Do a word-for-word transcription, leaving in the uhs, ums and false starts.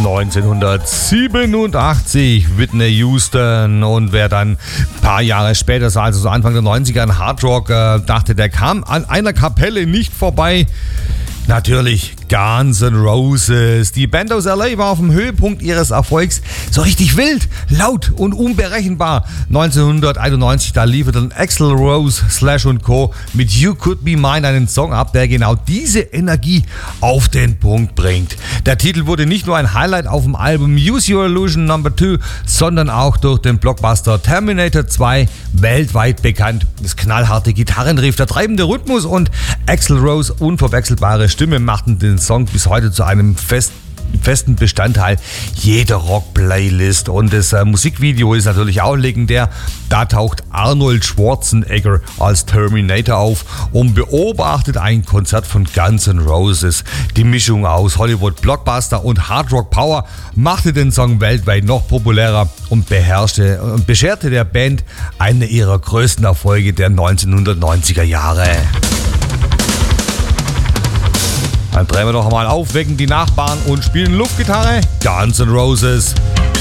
neunzehnhundertsiebenundachtzig Whitney Houston, und wer dann ein paar Jahre später, also so Anfang der neunziger, an Hard Rock äh, dachte, der kam an einer Kapelle nicht vorbei. Natürlich Guns N' Roses. Die Band aus L A war auf dem Höhepunkt ihres Erfolgs, so richtig wild, laut und unberechenbar. neunzehnhunderteinundneunzig, da lieferten Axl Rose, Slash und Co. mit You Could Be Mine einen Song ab, der genau diese Energie auf den Punkt bringt. Der Titel wurde nicht nur ein Highlight auf dem Album Use Your Illusion Number zwei, sondern auch durch den Blockbuster Terminator zwei weltweit bekannt. Das knallharte Gitarrenriff, der treibende Rhythmus und Axl Rose unverwechselbare Stimme machten den Song bis heute zu einem fest, festen Bestandteil jeder Rock-Playlist. Und das äh, Musikvideo ist natürlich auch legendär. Da taucht Arnold Schwarzenegger als Terminator auf und beobachtet ein Konzert von Guns N' Roses. Die Mischung aus Hollywood-Blockbuster und Hard-Rock-Power machte den Song weltweit noch populärer und beherrschte und bescherte der Band eine ihrer größten Erfolge der neunzehnhundertneunziger Jahre. Dann drehen wir doch mal auf, wecken die Nachbarn und spielen Luftgitarre. Guns N' Roses.